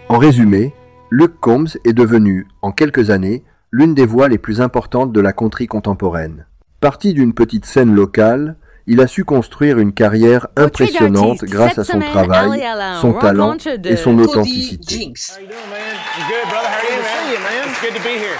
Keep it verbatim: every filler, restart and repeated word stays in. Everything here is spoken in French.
En résumé, Luke Combs est devenu, en quelques années, l'une des voix les plus importantes de la country contemporaine. Parti d'une petite scène locale, il a su construire une carrière impressionnante grâce à son travail, son talent et son authenticité.